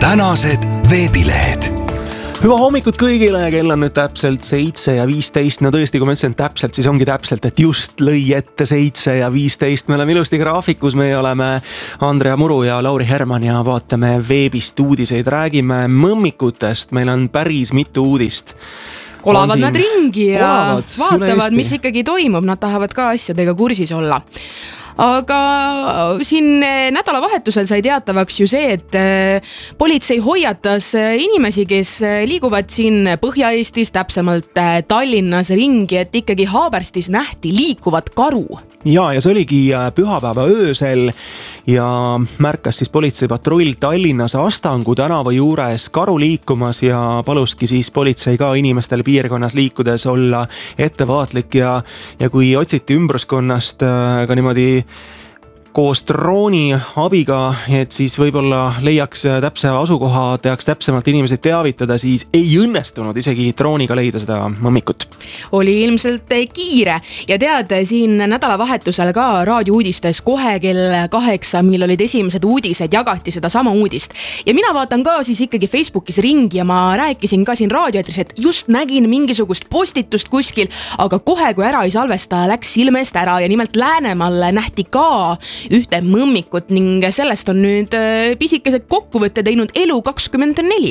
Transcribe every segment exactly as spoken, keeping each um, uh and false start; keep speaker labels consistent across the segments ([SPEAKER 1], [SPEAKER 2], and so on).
[SPEAKER 1] tänased veebilehed.
[SPEAKER 2] Hüva hommikut kõigile, kell on nüüd täpselt seitse ja viisteist. No tõesti, kui ma ütlesin täpselt, siis ongi täpselt, et just lõi ette seitse ja viisteist. Me oleme ilusti graafikus, me oleme Andrea Muru ja Lauri Herman ja vaatame veebist uudiseid. Räägime mõmmikutest, meil on päris mitu uudist.
[SPEAKER 3] Kolavad siin... nad ringi ja
[SPEAKER 2] Kolavad,
[SPEAKER 3] vaatavad, mis ikkagi toimub. Nad tahavad ka asjadega kursis olla. Aga siin nädalavahetusel sai teatavaks ju see, et politsei hoiatas inimesi, kes liiguvad siin Põhja-Eestis, täpsemalt Tallinnas ringi, et ikkagi Haaberstis nähti liikuvat karu.
[SPEAKER 2] Ja, ja see oligi pühapäeva öösel ja märkas siis politseipatrull Tallinnas Astangu tänava juures karu liikumas ja paluski siis politsei ka inimestel piirkonnas liikudes olla ettevaatlik ja, ja kui otsiti ümbruskonnast ka niimoodi koos drooni abiga, et siis võib-olla leiaks täpse asukoha, teaks täpsemalt inimesed teavitada, siis ei õnnestunud isegi drooniga leida seda mõmmikut.
[SPEAKER 3] Oli ilmselt kiire ja tead, siin nädalavahetusel ka raadiouudistes kohe kell kaheksa, mil olid esimesed uudised, jagati seda sama uudist. Ja mina vaatan ka siis ikkagi Facebookis ringi ja ma rääkisin ka siin raadioetris, et just nägin mingisugust postitust kuskil, aga kohe kui ära ei salvesta, läks silmest ära ja nimelt Läänemaal nähti ka ühte mõmmikut ning sellest on nüüd pisikesed kokkuvõtte teinud Elu kakskümmend neli.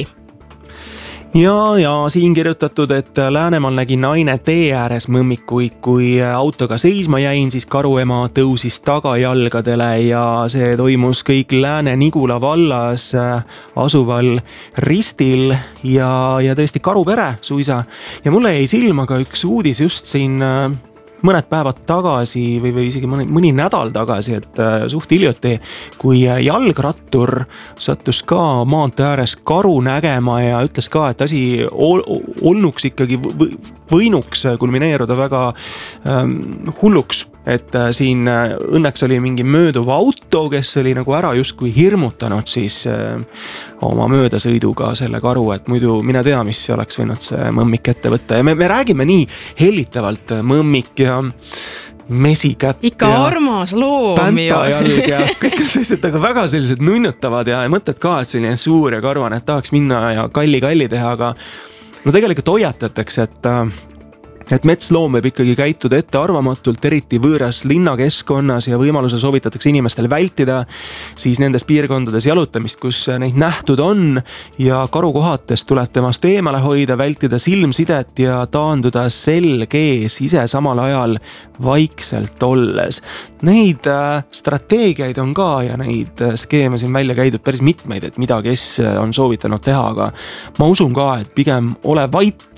[SPEAKER 2] Ja, ja siin kirjutatud, et Läänemaal nägi naine tee ääres mõmmikuid, kui autoga seisma jäin, siis karuema tõusis tagajalgadele ja see toimus kõik Lääne-Nigula vallas asuval ristil ja, ja tõesti karupere suisa. Ja mulle jäi silma ka üks uudis just siin mõned päevad tagasi või, või isegi mõni, mõni nädal tagasi, et suht hiljuti, kui jalgrattur sattus ka maantee ääres karu nägema ja ütles ka, et asi ol, olnuks ikkagi võinuks kulmineeruda väga ähm, hulluks. Et siin õnneks oli mingi mööduv auto, kes oli nagu ära justkui hirmutanud siis äh, oma möödasõiduga selle karu, et muidu mina tea, mis oleks võinud see mõmmik ette võtta. Ja me, me räägime nii hellitavalt mõmmik ja mesikätt
[SPEAKER 3] ikka
[SPEAKER 2] ja
[SPEAKER 3] armas loom
[SPEAKER 2] päntajalg ja kõik sellised, aga väga sellised nunnutavad ja mõtted ka, et selline suur ja karvan, et tahaks minna ja kalli-kalli teha, aga no tegelikult hoiatatakse, et et metsloom võib ikkagi käituda ettearvamatult, eriti võõras linnakeskkonnas ja võimaluse soovitatakse inimestel vältida siis nendes piirkondades jalutamist, kus neid nähtud on ja karukohatest tuleb temast eemale hoida, vältida silmsidet ja taanduda selg ees ise samal ajal vaikselt olles. Neid strateegiaid on ka ja neid skeeme siin välja käidud päris mitmeid, et mida kes on soovitanud teha, aga ma usun ka, et pigem ole vait,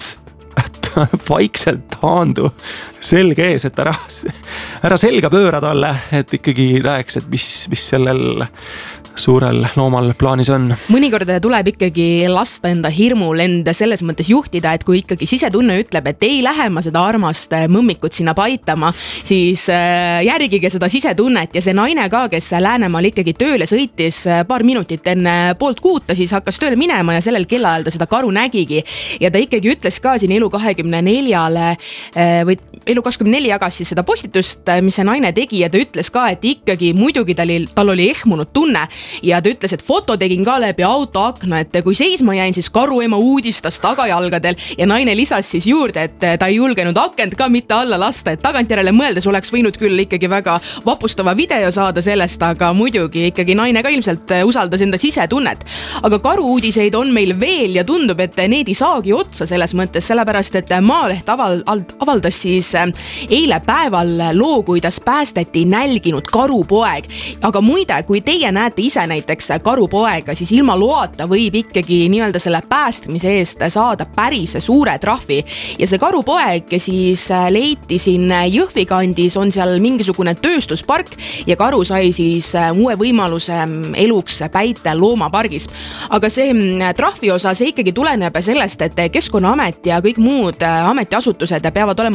[SPEAKER 2] vaikselt taandu selge ees, et ära, ära selga pööra talle, et ikkagi rääks, et mis, mis sellel suurel loomal plaanis on.
[SPEAKER 3] Mõnikord tuleb ikkagi lasta enda hirmul enda selles mõttes juhtida, et kui ikkagi sisetunne ütleb, et ei lähe ma seda armast mõmmikut sinna paitama, siis järgige seda sisetunnet ja see naine ka, kes Läänemaal ikkagi tööle sõitis paar minutit enne poolt kuuta, siis hakkas tööle minema ja sellel kellaajal ta seda karu nägigi ja ta ikkagi ütles ka siin Elu kahekümne neljale või Elu kakskümmend neli jagas siis seda postitust, mis see naine tegi ja ta ütles ka, et ikkagi muidugi tal, tal oli ehmunud tunne ja ta ütles, et foto tegin ka läbi auto akna, et kui seisma jäin, siis karuema uudistas tagajalgadel ja naine lisas siis juurde, et ta ei julgenud akent ka mitte alla lasta, et tagantjärele mõeldes oleks võinud küll ikkagi väga vapustava video saada sellest, aga muidugi ikkagi naine ka ilmselt usaldas enda sisetunnet. Aga karuuudiseid on meil veel ja tundub, et need ei saagi otsa selles mõttes, sellepärast, et Maaleht aval, avaldas siis eile päeval loo, kuidas päästeti nälginud karupoeg. Aga muide, kui teie näete ise näiteks karupoega, siis ilma loata võib ikkagi nii-öelda selle päästmise eest saada päris suure trahvi. Ja see karupoeg siis leiti siin Jõhvi kandis, on seal mingisugune tööstuspark ja karu sai siis uue võimaluse eluks Päite loomapargis. Aga see trahvi osa, see ikkagi tuleneb sellest, et Keskkonnaamet ja kõik muud ametiasutused peavad olema veendunud,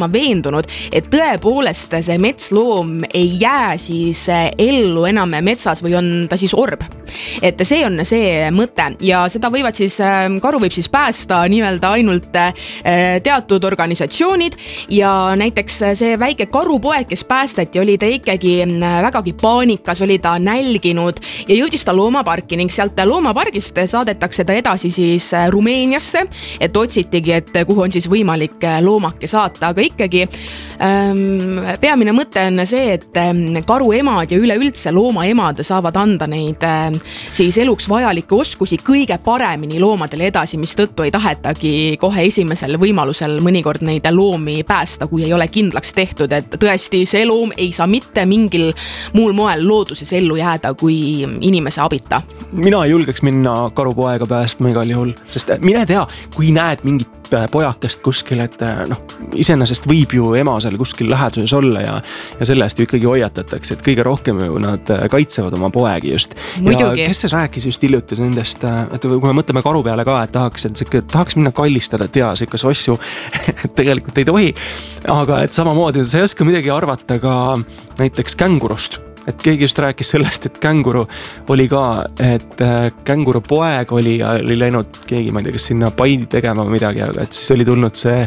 [SPEAKER 3] veendunud, et tõepoolest see metsloom ei jää siis ellu enam metsas või on ta siis orb. Et see on see mõte ja seda võivad siis, karu võib siis päästa nii-öelda ainult teatud organisatsioonid ja näiteks see väike karupoeg, kes päästeti, oli ta ikkagi vägagi paanikas, oli ta nälginud ja jõudis ta loomaparki ning sealt loomapargist saadetakse ta edasi siis Rumeeniasse, et otsitigi, et kuhu on siis võimalik loomake saata, aga ikkagi ähm, peamine mõte on see, et karu emad ja üleüldse looma emad saavad anda neid siis eluks vajalikke oskusi kõige paremini loomadele edasi, mis tõttu ei tahetagi kohe esimesel võimalusel mõnikord neid loomi päästa, kui ei ole kindlaks tehtud, et tõesti see loom ei saa mitte mingil muul moel looduses ellu jääda kui inimese abita.
[SPEAKER 2] Mina ei julgeks minna karupoega päästma igal juhul, sest mine tea, kui näed mingit pojakest kuskil, et noh, iseenesest võib ju ema seal kuskil läheduses olla ja, ja sellest ju ikkagi hoiatatakse, et kõige rohkem ju nad kaitsevad oma poegi just.
[SPEAKER 3] Muidugi.
[SPEAKER 2] Ja kes see rääkis just hiljuti nendest, et kui me mõtleme karu peale ka, et tahaks, et see, tahaks minna kallistada, tea, sikas asju tegelikult ei tohi, aga et samamoodi sa ei oska midagi arvata ka näiteks kängurust. Et keegi just rääkis sellest, et känguru oli ka, et känguru poeg oli ja oli läinud keegi, ma ei tea, kas sinna paidi tegema või midagi, aga et siis oli tulnud see,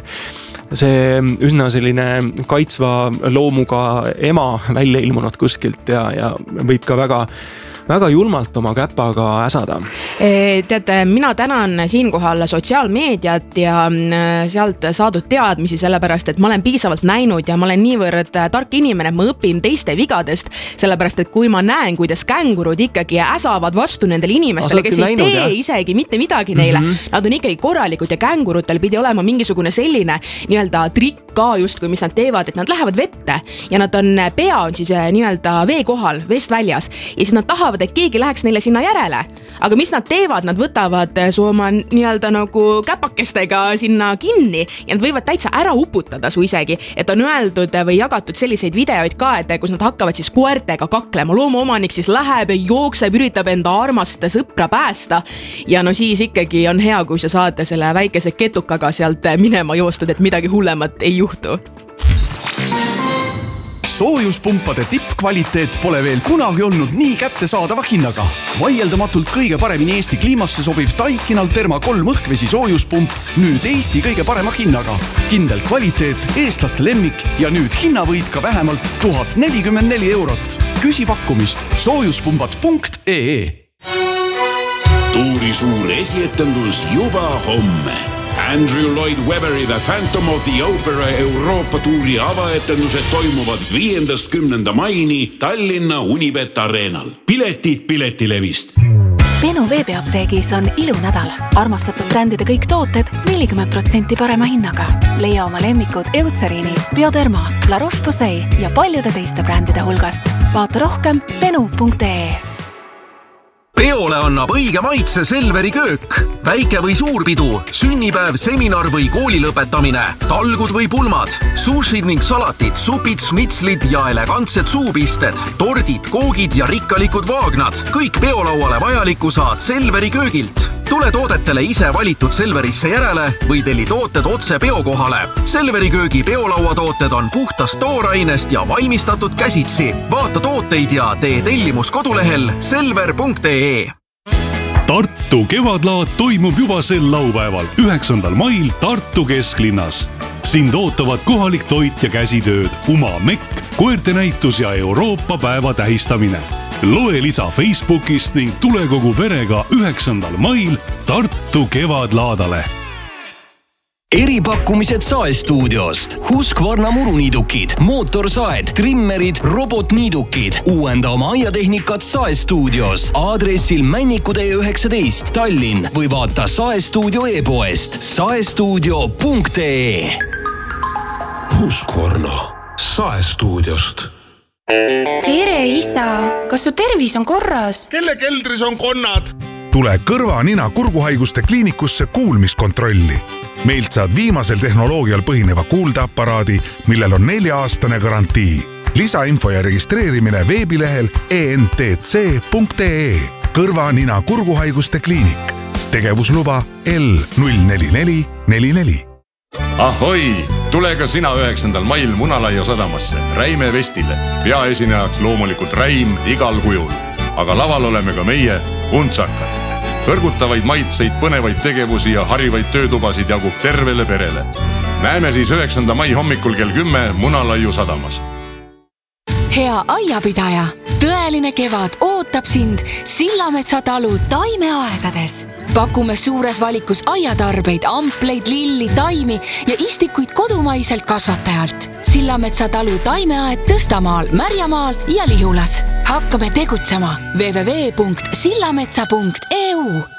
[SPEAKER 2] see üsna selline kaitsva loomuga ema välja ilmunud kuskilt ja, ja võib ka väga väga julmalt oma käpaga äsada.
[SPEAKER 3] Tead, mina tänan siinkohal sotsiaalmeediat ja sealt saadud teadmisi, sellepärast, et ma olen piisavalt näinud ja ma olen niivõrd tark inimene, et ma õpin teiste vigadest, sellepärast, et kui ma näen, kuidas kängurud ikkagi äsavad vastu nendele inimestele, kes ei tee jah? isegi mitte midagi neile, mm-hmm. nad on ikkagi korralikud ja kängurutel pidi olema mingisugune selline nii-öelda trikk ka just, kui mis nad teevad, et nad lähevad vette ja nad on, pea on siis nii-öelda vee kohal, veest väljas ja siis nad tahavad, et keegi läheks neile sinna järele. Aga mis nad teevad? Nad võtavad su oma nii-öelda nagu käpakestega sinna kinni ja nad võivad täitsa ära uputada su isegi, et on öeldud või jagatud selliseid videoid ka, et kus nad hakkavad siis koertega kaklema. Loomaomanik siis läheb ja jookseb, üritab enda armast sõpra päästa ja no siis ikkagi on hea, kui sa saad selle väikese ketukaga sealt minema joostud, et midagi hullemat ei juhtu.
[SPEAKER 4] Soojuspumpade tippkvaliteet pole veel kunagi olnud nii kättesaadava hinnaga. Vaieldamatult kõige paremini Eesti kliimasse sobiv Daikinal Therma kolm õhkvesi soojuspump nüüd Eesti kõige parema hinnaga. Kindel kvaliteet, eestlaste lemmik ja nüüd hinnavõit ka vähemalt tuhat nelikümmend neli eurot. Küsi pakkumist soojuspumbat punkt ee.
[SPEAKER 5] Tuuri suur esietendus juba homme. Andrew Lloyd Webberi The Phantom of the Opera Euroopa tuuri avaetendused toimuvad viiendast kümnenda maini Tallinna Unibet Arenal. Piletid Piletilevist.
[SPEAKER 6] Benu veebiapteegis on ilunädal. Armastatud brändide kõik tooted nelikümmend protsenti parema hinnaga. Leia oma lemmikud Eucerini, Bioderma, La Roche-Posay ja paljude teiste brändide hulgast. Vaata rohkem benu punkt ee.
[SPEAKER 7] Peole annab õige maitse Selveri köök. Väike või suurpidu, sünnipäev, seminar või kooli lõpetamine, talgud või pulmad, sushid ning salatid, supid, snitslid ja elegantsed suupisted, tordid, koogid ja rikkalikud vaagnad. Kõik peolauale vajaliku saad Selveri köögilt. Tule toodetele ise valitud Selverisse järele või telli tooted otse peokohale. Selveri köögi peolauatooted on puhtast toorainest ja valmistatud käsitsi. Vaata tooteid ja tee tellimus kodulehel selver punkt ee.
[SPEAKER 8] Tartu kevadlaad toimub juba sel laupäeval, üheksandal mail Tartu kesklinnas. Sind ootavad kohalik toit ja käsitööd, Uma Mekk, koertenäitus ja Euroopa päeva tähistamine. Loe lisa Facebookist ning tule kogu perega üheksandal mail Tartu kevadlaadale.
[SPEAKER 9] Eripakkumised Saestuudiost. Husqvarna muruniidukid, mootorsaed, trimmerid, robotniidukid. Uuenda oma aiatehnikat Saestuudios. Aadressil Männikutee üheksateist Tallinn või vaata Saestuudio e-poest saestuudio punkt ee.
[SPEAKER 5] Husqvarna Saestuudiost.
[SPEAKER 10] Tere isa, kas su tervis on korras?
[SPEAKER 11] Kelle keldris on konnad? Tule kõrva, nina, kurguhaiguste kliinikusse kuulmiskontrolli. Meilt saad viimasel tehnoloogial põhineva kuuldeaparaadi, millel on nelja-aastane garantii. Lisainfo ja registreerimine veebilehel e n t c punkt ee. Kõrva, nina, kurguhaiguste kliinik. Tegevusluba L null neli neli neli neli.
[SPEAKER 12] Ahoi! Tule ka sina üheksandal mail Munalaia sadamasse Räime Vestile. Peaesinejaks loomulikult Räim igal kujul. Aga laval oleme ka meie untsakad. Kõrgutavaid maitseid, põnevaid tegevusi ja harivaid töötubasid jagub tervele perele. Näeme siis üheksanda mai hommikul kell kümme Munalaiu sadamas.
[SPEAKER 13] Hea aiapidaja, tõeline kevad ootab sind Sillametsa talu taimeaedades. Pakume suures valikus aiatarbeid, ampleid, lilli, taimi ja istikuid kodumaiselt kasvatajalt. Sillametsa talu taimeaed Tõstamaal, Märjamaal ja Lihulas. Hakkame tegutsema w w w punkt sillametsa punkt e u